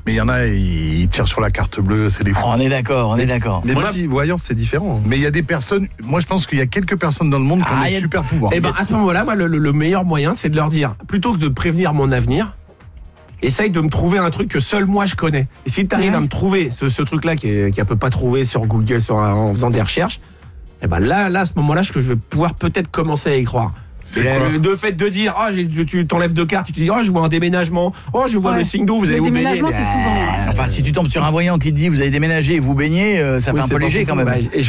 Mais il y en a, ils tirent sur la carte bleue, c'est des fous. On est d'accord. Mais voyance, c'est différent. Mais il y a des personnes, moi je pense qu'il y a quelques personnes dans le monde qui ont des super pouvoirs. Et ben à ce moment-là, moi, le meilleur moyen, c'est de leur dire, plutôt que de prévenir mon avenir, essaye de me trouver un truc que seul moi je connais. Et si tu arrives à me trouver ce truc-là qu'elle peut pas trouver sur Google en faisant des recherches, et ben là, à ce moment-là, je vais pouvoir peut-être commencer à y croire. Le fait de dire tu t'enlèves 2 cartes, tu te dis je vois un déménagement, je vois le signe d'eau, vous allez vous baigner. Le déménagement, c'est souvent. Enfin, si tu tombes sur un voyant qui te dit vous allez déménager et vous baignez, ça fait un peu léger quand même.